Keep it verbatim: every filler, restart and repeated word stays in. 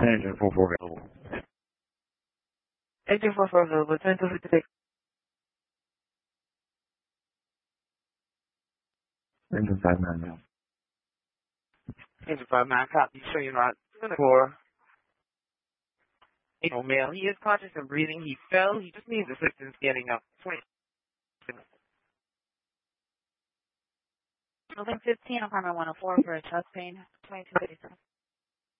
Engine four four available. Engine four four available. ten two fifty-six. Engine five nine now. Engine five nine, copy. Show you not. For no male. He is conscious and breathing. He fell. He just needs assistance getting up. twenty. Building fifteen, apartment one oh four for a chest pain. twenty-two fifty-seven.